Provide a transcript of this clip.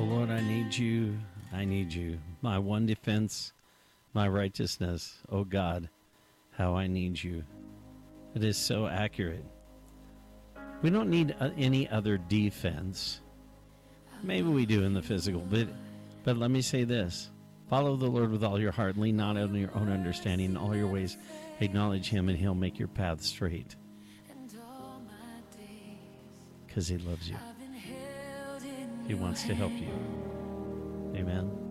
Lord, I need you. I need you. My one defense, my righteousness. Oh God, how I need you. It is so accurate. We don't need any other defense. Maybe we do in the physical, but let me say this. Follow the Lord with all your heart. Lean not on your own understanding. In all your ways, acknowledge him, and he'll make your path straight. Because he loves you. He wants to help you. Amen.